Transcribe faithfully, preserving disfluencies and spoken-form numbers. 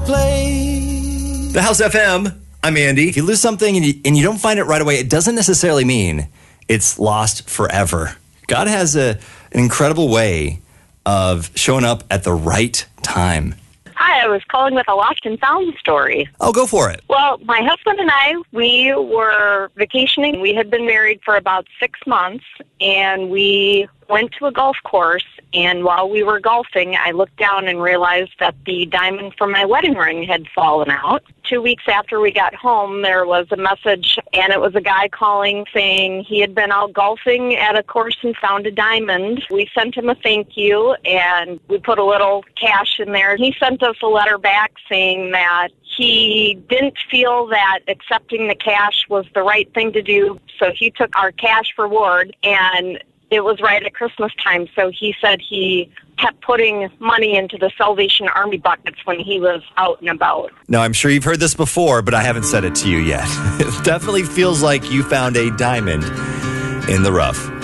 The House F M, I'm Andy. If you lose something and you, and you don't find it right away, it doesn't necessarily mean it's lost forever. God has a, an incredible way of showing up at the right time. Hi, I was calling with a lost and found story. Oh, go for it. Well, my husband and I, we were vacationing. We had been married for about six months, and we went to a golf course, and while we were golfing, I looked down and realized that the diamond from my wedding ring had fallen out. Two weeks after we got home, there was a message, and it was a guy calling saying he had been out golfing at a course and found a diamond. We sent him a thank you, and we put a little cash in there. He sent us a letter back saying that he didn't feel that accepting the cash was the right thing to do, so he took our cash reward, and it was right at Christmas time, so he said he kept putting money into the Salvation Army buckets when he was out and about. Now, I'm sure you've heard this before, but I haven't said it to you yet. It definitely feels like you found a diamond in the rough.